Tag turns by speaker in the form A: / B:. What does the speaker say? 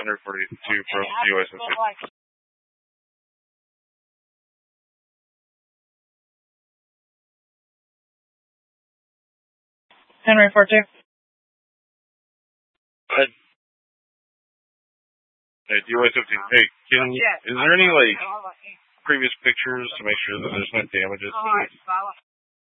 A: 142 from USS.
B: Henry 42.
A: Go ahead. Hey, USS 15. Hey, is there any, previous pictures to make sure that there's no damages?